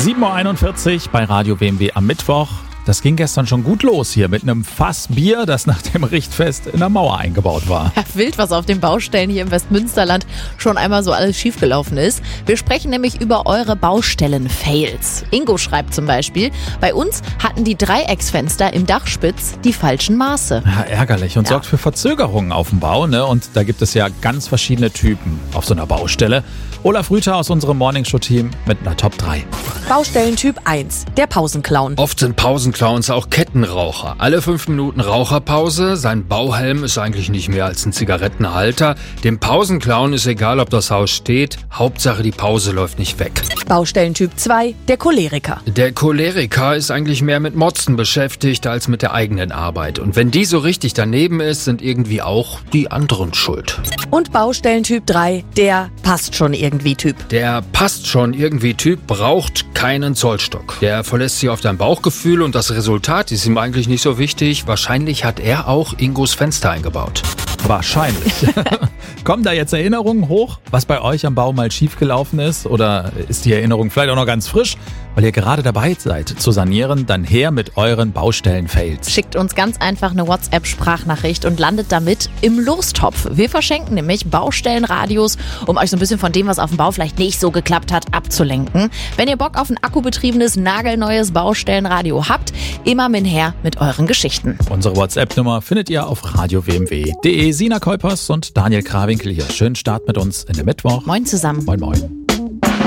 7.41 Uhr bei Radio WMW am Mittwoch. Das ging gestern schon gut los hier mit einem Fass Bier, das nach dem Richtfest in der Mauer eingebaut war. Ja, wild, was auf den Baustellen hier im Westmünsterland schon einmal so alles schiefgelaufen ist. Wir sprechen nämlich über eure Baustellen-Fails. Ingo schreibt zum Beispiel, bei uns hatten die Dreiecksfenster im Dachspitz die falschen Maße. Ja, ärgerlich und sorgt für Verzögerungen auf dem Bau, ne? Und da gibt es ja ganz verschiedene Typen auf so einer Baustelle. Olaf Rüther aus unserem Morningshow-Team mit einer Top 3. Baustellentyp 1, der Pausenclown. Oft sind Pausenclowns auch Kettenraucher. Alle 5 Minuten Raucherpause. Sein Bauhelm ist eigentlich nicht mehr als ein Zigarettenhalter. Dem Pausenclown ist egal, ob das Haus steht. Hauptsache, die Pause läuft nicht weg. Baustellentyp 2, der Choleriker. Der Choleriker ist eigentlich mehr mit Motzen beschäftigt als mit der eigenen Arbeit. Und wenn die so richtig daneben ist, sind irgendwie auch die anderen schuld. Und Baustellentyp 3, der passt schon irgendwie Typ. Der passt schon irgendwie Typ braucht keinen Zollstock. Der verlässt sich auf dein Bauchgefühl und das Resultat ist ihm eigentlich nicht so wichtig. Wahrscheinlich hat er auch Ingos Fenster eingebaut. Wahrscheinlich. Kommen da jetzt Erinnerungen hoch, was bei euch am Bau mal schiefgelaufen ist? Oder ist die Erinnerung vielleicht auch noch ganz frisch, weil ihr gerade dabei seid zu sanieren? Dann her mit euren Baustellen-Fails. Schickt uns ganz einfach eine WhatsApp-Sprachnachricht und landet damit im Lostopf. Wir verschenken nämlich Baustellenradios, um euch so ein bisschen von dem, was auf dem Bau vielleicht nicht so geklappt hat, abzulenken. Wenn ihr Bock auf ein akkubetriebenes, nagelneues Baustellenradio habt, immer her mit euren Geschichten. Unsere WhatsApp-Nummer findet ihr auf radiowmw.de. Sina Kuipers und Daniel Krawinkel hier. Schönen Start mit uns in den Mittwoch. Moin zusammen. Moin, moin.